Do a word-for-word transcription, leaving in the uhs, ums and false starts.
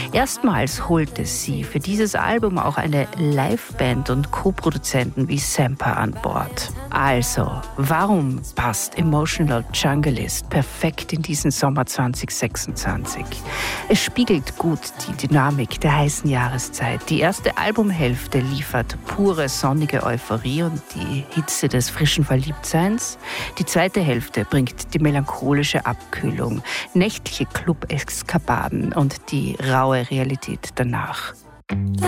Erstmals holte sie für dieses Album auch eine Liveband und Co-Produzenten wie Sampa an Bord. Also, warum passt Emotional Junglist perfekt in diesen Sommer zwanzig sechsundzwanzig? Es spiegelt gut die Dynamik der heißen Jahreszeit. Die erste Albumhälfte liefert pure sonnige Euphorie und die Hitze des frischen Verliebtseins. Die zweite Hälfte bringt die melancholische Abkühlung, nächtliche Club-Eskapaden und die raue Realität danach.